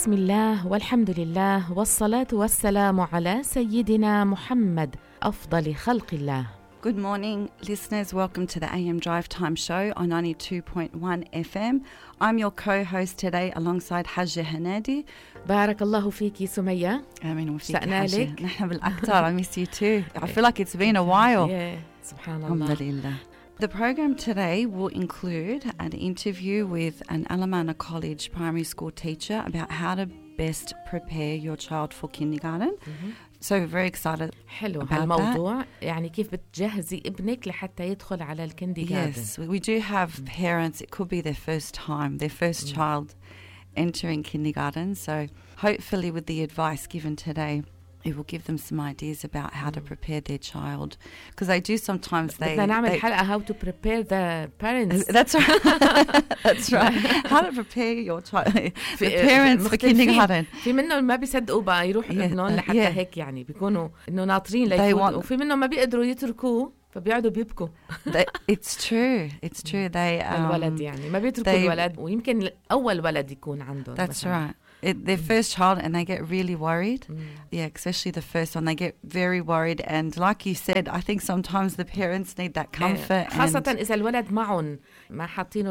بسم الله والحمد لله والصلاة والسلام على سيدنا محمد أفضل خلق الله. Good morning, listeners. Welcome to the AM Drive Time Show on 92.1 FM. I'm your co-host today alongside Hajja Hanadi. بارك الله فيكي سمية. آمين وفيك اشتقنا حجة. لك. نحن بالأكثر. I miss you too. I feel like it's been a while. سبحان الله. Alhamdulillah. The program today will include an interview with an Alamana College primary school teacher about how to best prepare your child for kindergarten. So we're very excited حلو about هالموضوع. يعني كيف بتجهزي ابنك لحتى يدخل على الكنديغاردن. Yes, we do have parents, it could be their first time, their first child entering kindergarten. So hopefully with the advice given today, it will give them some ideas about how to prepare their child. Because they do sometimes بدنا نعمل حلقة how to prepare the parents. That's right. That's right. How to prepare your child, the parents for kindergarten. في منهم ما بيصدقوا بقى يروح ابنهم لحتى هيك يعني بيكونوا إنه ناطرين ليفوتوا وفي منهم ما بيقدروا يتركوه فبيقعدوا بيبكوا. It's true. It's true. They الولد يعني ما بيتركوا الولد ويمكن أول ولد يكون عندهم. That's مثلاً. right. Their first child, and they get really worried. Yeah, especially the first one. They get very worried, and like you said, I think sometimes the parents need that comfort. خاصة إذا الولد معهم ما حاطينه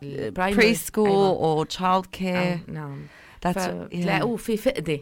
preschool or childcare. نعم. تلاقوه في فقدة.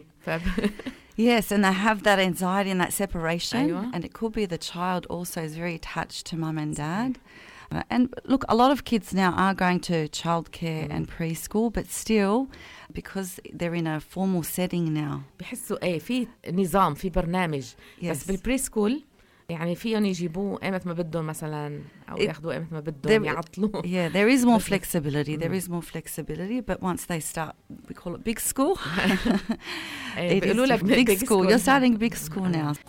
Yes, and they have that anxiety and that separation. أيوة. And it could be the child also is very attached to mum and dad. And look, a lot of kids now are going to childcare and preschool, but still, because they're in a formal setting now. بحسوا في نظام في برنامج. Yes. بس بالبريسكول يعني فيهم يجيبوه ايمت ما بدهم مثلا او ياخذوه ايمت ما بدهم يعطلوه. Yeah, there is more flexibility. There is more flexibility, but once they start, we call it big school. It is big school. You're starting big school now.